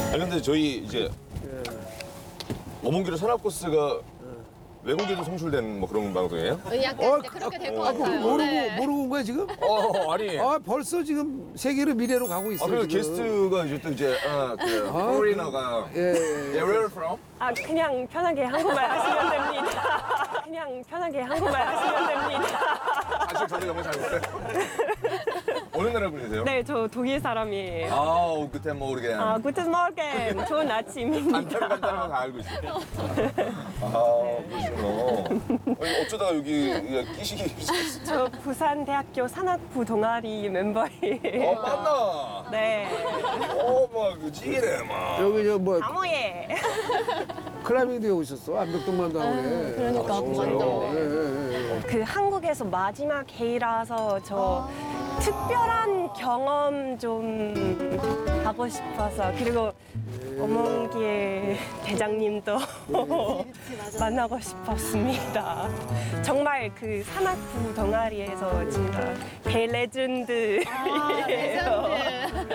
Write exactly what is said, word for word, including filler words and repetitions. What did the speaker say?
아니 근데 저희 이제 어몽길의 산악코스가 외국에도 송출된 뭐 그런 방송이에요? 약간 어, 이제 그렇게 될 것 아, 뭐 같아요. 모르고 네. 모르고 온 거야 지금? 어 아니. 아 벌써 지금 세계로 미래로 가고 있어. 아 그리고 지금. 게스트가 이제 또 이제 아, 그 아, 포리너가 예, 예, Yeah, where are you from? 아, 그냥 편하게 한국말 하시면 됩니다. 그냥 편하게 한국말 하시면 됩니다. 사실 저도 영어 잘 못해요. 어느 나라 분이세요? 네, 저 독일 사람이에요. 아우 그때 모르게 아, 구텐 모르겐. 좋은 아침입니다. 간단간단한 건 다 알고 있어요. 아 그러시구나. 아니, 어쩌다가 여기 끼시기 저 부산대학교 산악부 동아리 멤버예요. 어 맞나? 네. 어막 찌기네 막. 여기 저뭐 강호예. 클라이밍도 하고 있었어. 암벽동만도 하고 그래. 그러니까 아, 완전. 예, 예, 예. 그 한국에서 마지막 회의라서 저 특별한 경험 좀 하고 싶어서 그리고 어몽길 대장님도 만나고 싶었습니다. 정말 그 산악부 동아리에서 진짜 대레전드예요. 아, 레전드.